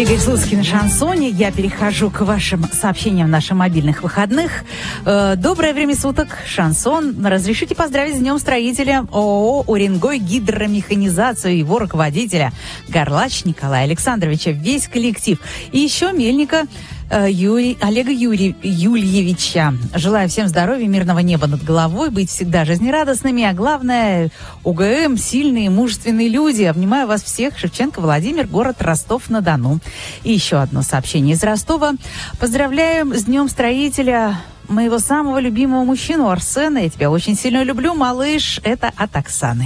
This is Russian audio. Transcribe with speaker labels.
Speaker 1: Игорь Слуцкий на шансоне. Я перехожу к вашим сообщениям в наших мобильных выходных. Доброе время суток, шансон. Разрешите поздравить с Днем строителя ООО «Уренгой гидромеханизацию» его руководителя Горлач Николая Александровича, весь коллектив. И еще Мельника Олега Юльевича. Желаю всем здоровья, мирного неба над головой, быть всегда жизнерадостными, а главное, УГМ, сильные, мужественные люди. Обнимаю вас всех. Шевченко Владимир, город Ростов-на-Дону. И еще одно сообщение из Ростова. Поздравляем с Днем строителя моего самого любимого мужчину Арсена. Я тебя очень сильно люблю, малыш. Это от Оксаны.